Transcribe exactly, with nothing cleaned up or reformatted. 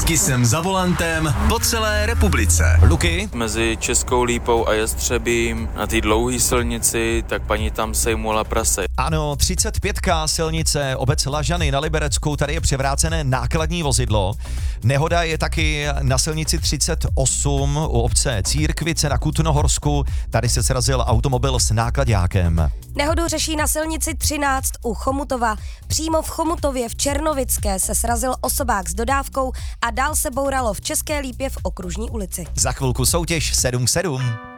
Vždycky jsem za volantem po celé republice. Luky? Mezi Českou Lípou a Jestřebím na té dlouhé silnici, tak paní tam sejmula prase. Ano, třicet pět silnice, obec Lažany na Liberecku, tady je převrácené nákladní vozidlo. Nehoda je taky na silnici třicet osm u obce Církvice na Kutnohorsku, tady se srazil automobil s náklaďákem. Nehodu řeší na silnici třináct u Chomutova. Přímo v Chomutově v Černovické se srazil osobák s dodávkou a dál se bouralo v České Lípě v Okružní ulici. Za chvilku soutěž sedm sedm.